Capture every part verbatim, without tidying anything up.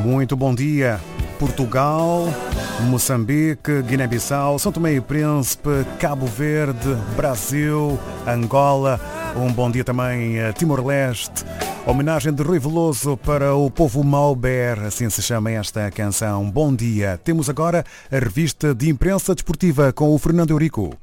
Muito bom dia. Portugal, Moçambique, Guiné-Bissau, São Tomé e Príncipe, Cabo Verde, Brasil, Angola. Um bom dia também a Timor-Leste. Homenagem de Rui Veloso para o povo Maober, assim se chama esta canção. Bom dia. Temos agora a revista de imprensa desportiva com o Fernando Eurico.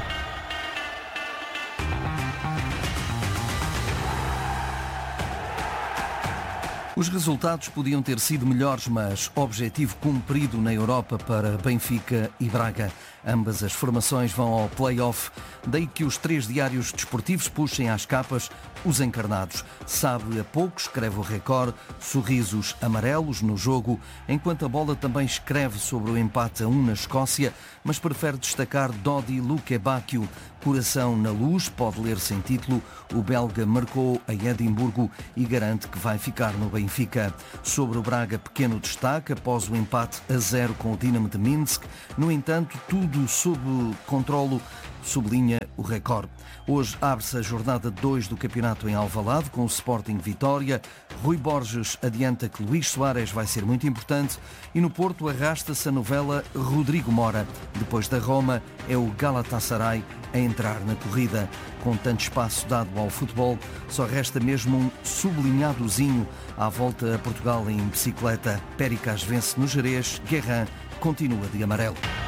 Os resultados podiam ter sido melhores, mas objetivo cumprido na Europa para Benfica e Braga. Ambas as formações vão ao play-off, daí que os três diários desportivos puxem às capas os encarnados. Sabe a pouco, escreve o Record, sorrisos amarelos no jogo, enquanto a bola também escreve sobre o empate a um na Escócia, mas prefere destacar Dodi Lukebakio. Coração na luz, pode ler-se em título, o belga marcou em Edimburgo e garante que vai ficar no Benfica. Sobre o Braga, pequeno destaque após o empate a zero com o Dinamo de Minsk. No entanto, tudo sob controlo, sublinha o Record. Hoje abre-se a jornada dois do campeonato em Alvalade com o Sporting Vitória. Rui Borges adianta que Luís Soares vai ser muito importante e no Porto arrasta-se a novela Rodrigo Mora. Depois da Roma é o Galatasaray a entrar na corrida. Com tanto espaço dado ao futebol, só resta mesmo um sublinhadozinho à volta a Portugal em bicicleta. Péricas vence no Jerez, Guerrin continua de amarelo.